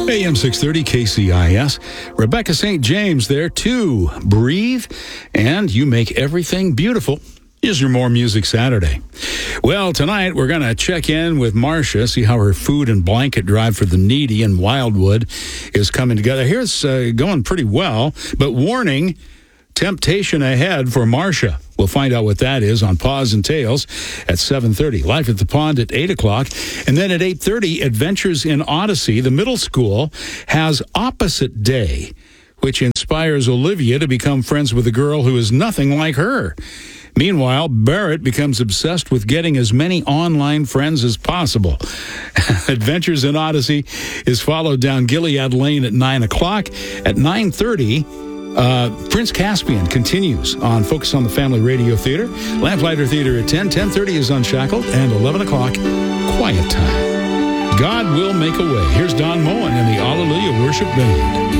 AM 630 KCIS. Rebecca St. James there too. Breathe, and you make everything beautiful. Is your More Music Saturday. Well, tonight we're going to check in with Marcia, see how her food and blanket drive for the needy in Wildwood is coming together. Here it's going pretty well, but warning, temptation ahead for Marcia. We'll find out what that is on Paws and Tales at 7:30. Life at the Pond at 8 o'clock. And then at 8:30, Adventures in Odyssey. The middle school has Opposite Day, which inspires Olivia to become friends with a girl who is nothing like her. Meanwhile, Barrett becomes obsessed with getting as many online friends as possible. Adventures in Odyssey is followed down Gilead Lane at 9 o'clock. At 9:30, Prince Caspian continues on Focus on the Family Radio Theater. Lamplighter Theater at 10. 10:30 is Unshackled. And 11 o'clock, Quiet Time. God will make a way. Here's Don Moen and the Alleluia Worship Band.